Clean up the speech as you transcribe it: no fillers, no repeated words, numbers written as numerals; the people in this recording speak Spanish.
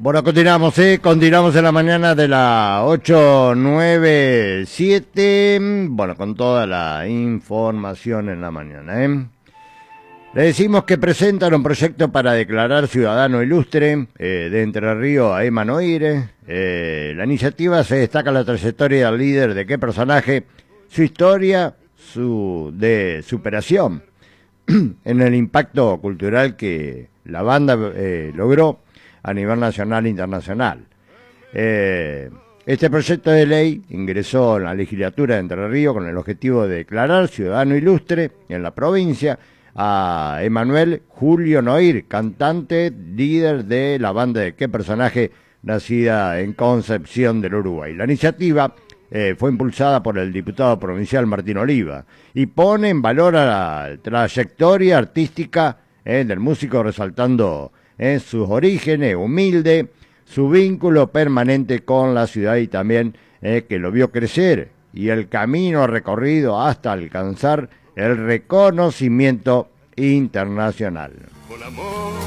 Bueno, continuamos en la mañana de la 897, bueno, con toda la información en la mañana, Le decimos que presentan un proyecto para declarar ciudadano ilustre de Entre Ríos a Emma Noire. La iniciativa se destaca la trayectoria del líder de qué personaje, su historia, de superación en el impacto cultural que la banda logró a nivel nacional e internacional. Este proyecto de ley ingresó en la legislatura de Entre Ríos con el objetivo de declarar ciudadano ilustre en la provincia a Emanuel Julio Noir, cantante, líder de la banda de qué personaje, nacida en Concepción del Uruguay. La iniciativa fue impulsada por el diputado provincial Martín Oliva y pone en valor a la trayectoria artística del músico, resaltando sus orígenes, humilde, su vínculo permanente con la ciudad y también que lo vio crecer y el camino recorrido hasta alcanzar el reconocimiento internacional.